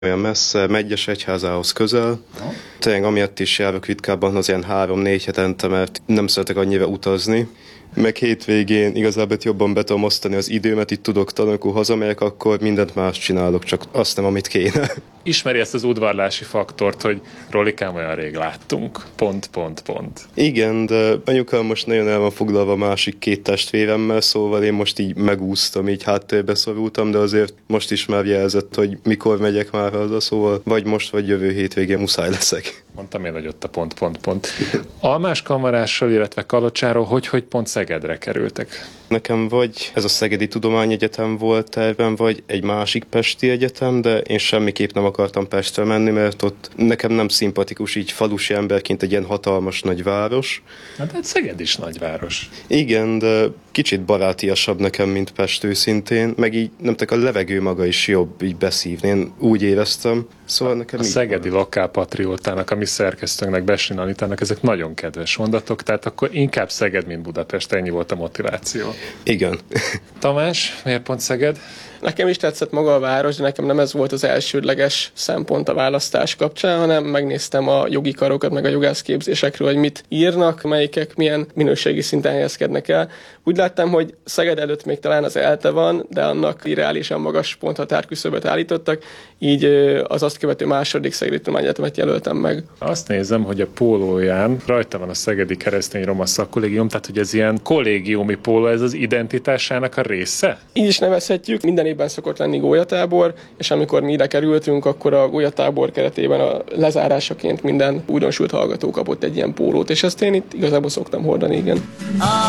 olyan messze, Medgyes egyházához közel. Tényleg amiatt is járok ritkábban az ilyen 3-4 hetente, mert nem szeretek annyira utazni. Meg hétvégén igazából jobban be tudom osztani az időmet, itt tudok tanulni, amikor hazamegyek, akkor mindent más csinálok, csak azt nem, amit kéne. Ismeri ezt az udvarlási faktort, hogy Rolikám, olyan rég láttunk, ... Igen, de anyukám most nagyon el van foglalva a másik 2 testvéremmel, szóval én most így megúsztam, így háttérbe szorultam, de azért most is már jelzett, hogy mikor megyek már haza, szóval vagy most, vagy jövő hétvégén muszáj leszek. Mondtam én, hogy ott a ... Almás Kamarással, illetve Kalocsáról hogy pont Szegedre kerültek? Nekem vagy ez a Szegedi Tudományegyetem volt tervem, vagy egy másik pesti egyetem, de én semmiképp nem akartam Pestre menni, mert ott nekem nem szimpatikus így falusi emberként egy ilyen hatalmas nagy város. Hát Szeged is nagyváros. Igen, de kicsit barátiasabb nekem, mint Pest őszintén, meg így nem a levegő maga is jobb így beszívni, én úgy éreztem. Szóval nekem a szegedi lokálpatriótának, a mi szerkesztőnknek, Bessin Anitának ezek nagyon kedves mondatok, tehát akkor inkább Szeged, mint Budapest, ennyi volt a motiváció. Igen. Tamás, miért pont Szeged? Nekem is tetszett maga a város, de nekem nem ez volt az elsődleges szempont a választás kapcsán, hanem megnéztem a jogi karokat, meg a jogászképzésekről, hogy mit írnak, melyikek milyen minőségi szinten helyezkednek el. Úgy láttam, hogy Szeged előtt még talán az ELTE van, de annak irreálisan magas ponthatárküszöböt állítottak, így az azt követő második Szegedi Tudományegyetemet jelöltem meg. Azt nézem, hogy a pólóján rajta van a Szegedi Keresztény Roma Szakkollégium, tehát hogy ez ilyen kollégiumi póló, ez az identitásának a része? Így is nevezhetjük, minden évben szokott lenni gólyatábor, és amikor mi ide kerültünk, akkor a gólyatábor keretében a lezárásaként minden újdonsült hallgató kapott egy ilyen pólót, és ezt én itt igazából szoktam hordani, igen.